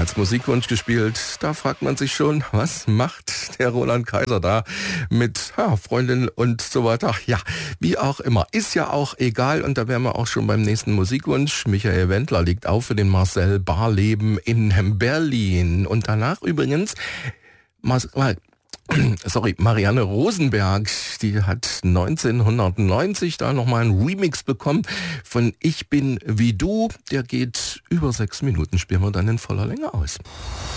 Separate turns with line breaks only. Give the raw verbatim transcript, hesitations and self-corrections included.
als Musikwunsch gespielt. Da fragt man sich schon, was macht der Roland Kaiser da mit ja, Freundin und so weiter. Ach ja, wie auch immer. Ist ja auch egal und da wären wir auch schon beim nächsten Musikwunsch. Michael Wendler liegt auf für den Marcel Barleben in Berlin. Und danach übrigens... Mas- Sorry, Marianne Rosenberg, die hat neunzehnhundertneunzig da nochmal einen Remix bekommen von Ich bin wie du. Der geht über sechs Minuten, spielen wir dann in voller Länge aus.